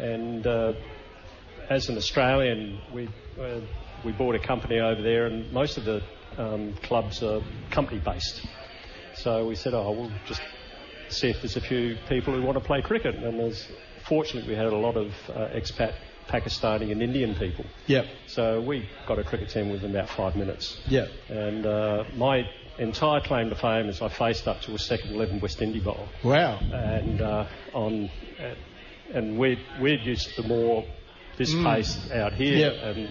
And as an Australian, we bought a company over there, and most of the clubs are company-based. So we said, we'll just see if there's a few people who want to play cricket. And fortunately, we had a lot of expat Pakistani and Indian people. Yep. So we got a cricket team within about 5 minutes. Yep. And my entire claim to fame is I faced up to a second 11 West Indies bowl. Wow. And we're used to more this pace out here. Yep. And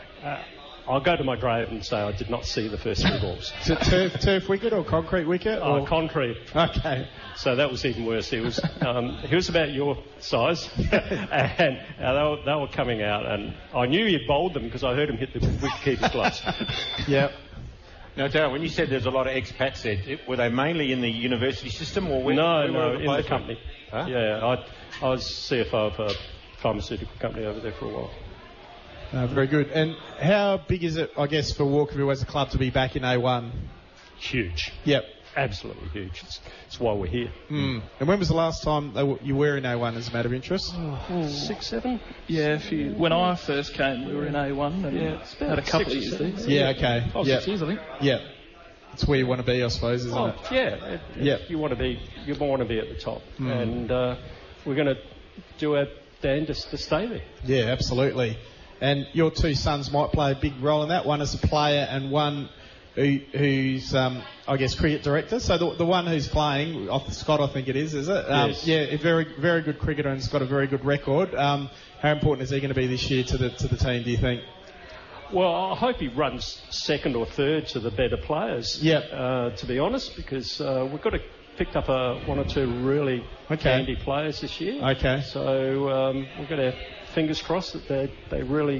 I'll go to my grave and say I did not see the first three balls. Is it turf wicket or concrete wicket? Concrete. Okay. So that was even worse. He was about your size, and they were coming out, and I knew he'd bowled them because I heard him hit the wicketkeeper's gloves. Yep. Now, Darren, when you said there's a lot of expats there, were they mainly in the university system or No, in the company. Huh? Yeah, I was CFO of a pharmaceutical company over there for a while. Very good. And how big is it, I guess, for Walkerville as a club to be back in A1? Huge. Yep. Absolutely huge. It's why we're here. And when was the last time you were in A1 as a matter of interest? 6, 7? Yeah, when I first came, we were in A1 and had a couple of years there. Yeah, okay. 6 years, I think. Yeah. It's where you want to be, I suppose, isn't it? Yeah. You want to be at the top. And we're going to do our damnedest to stay there. Yeah, absolutely. And your two sons might play a big role in that, one as a player and one who's, I guess, cricket director. So the one who's playing, Scott, I think it is it? Yes. Yeah, a very, very good cricketer and has got a very good record. How important is he going to be this year to the team, do you think? Well, I hope he runs second or third to the better players, to be honest, because we've got to picked up one or two really handy players this year. Okay. So we've got our fingers crossed that they really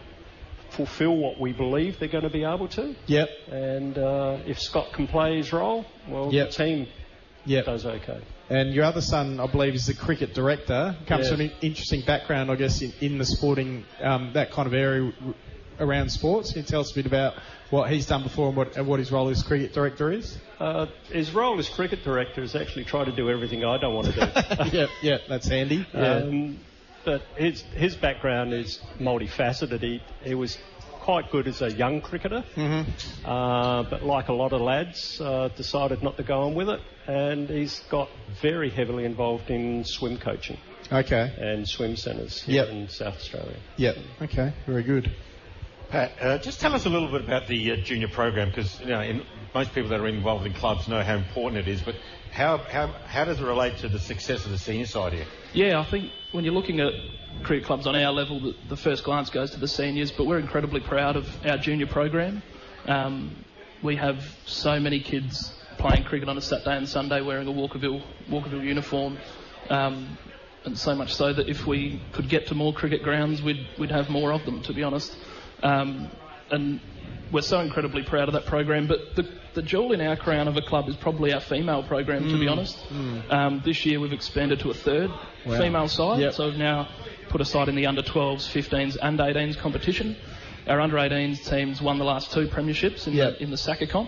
fulfil what we believe they're going to be able to. Yep. And if Scott can play his role, well, the team does okay. And your other son, I believe, is the cricket director. Comes from an interesting background, I guess, in the sporting, that kind of area around sports. Can you tell us a bit about what he's done before and what his role as cricket director is? His role as cricket director is actually try to do everything I don't want to do. Yeah, that's handy. But his background is multifaceted. He was quite good as a young cricketer, but like a lot of lads, decided not to go on with it, and he's got very heavily involved in swim coaching. Okay. And swim centres here in South Australia. Yep. Okay. Very good. Pat, just tell us a little bit about the junior program, because most people that are involved in clubs know how important it is, but how does it relate to the success of the senior side here? Yeah, I think when you're looking at cricket clubs on our level, the first glance goes to the seniors, but we're incredibly proud of our junior program. We have so many kids playing cricket on a Saturday and Sunday wearing a Walkerville uniform, and so much so that if we could get to more cricket grounds, we'd have more of them, to be honest. And we're so incredibly proud of that program, but the jewel in our crown of a club is probably our female program, to be honest. This year we've expanded to a third female side, so we've now put a side in the under-12s, 15s and 18s competition. Our under-18s teams won the last two premierships in the Saka comp.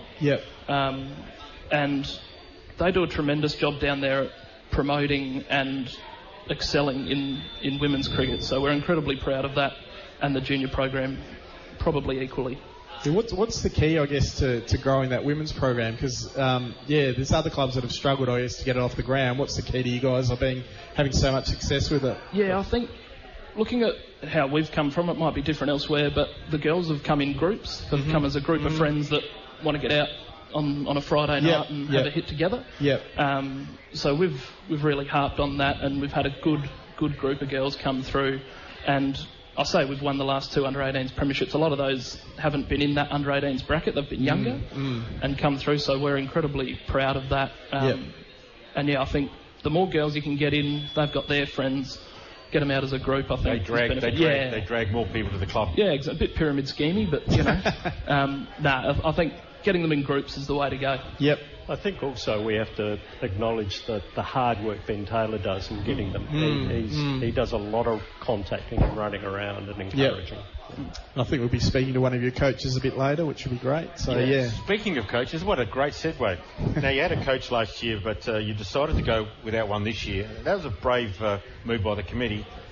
And they do a tremendous job down there at promoting and excelling in women's cricket, so we're incredibly proud of that, and the junior program probably equally. What's the key, I guess, to growing that women's program? Because, there's other clubs that have struggled, I guess, to get it off the ground. What's the key to you guys having so much success with it? Yeah, I think looking at how we've come from, it might be different elsewhere, but the girls have come in groups. They've come as a group of friends that want to get out on a Friday night and have a hit together. So we've really harped on that, and we've had a good group of girls come through, and I'll say we've won the last two under-18s premierships. A lot of those haven't been in that under-18s bracket. They've been younger and come through, so we're incredibly proud of that. And I think the more girls you can get in, they've got their friends, get them out as a group, I think. They drag more people to the club. Yeah, a bit pyramid schemey, but, I think getting them in groups is the way to go. Yep. I think also we have to acknowledge the hard work Ben Taylor does in getting them. He does a lot of contacting and running around and encouraging. I think we'll be speaking to one of your coaches a bit later, which will be great. So Speaking of coaches, what a great segue. Now, you had a coach last year, but you decided to go without one this year. That was a brave move by the committee.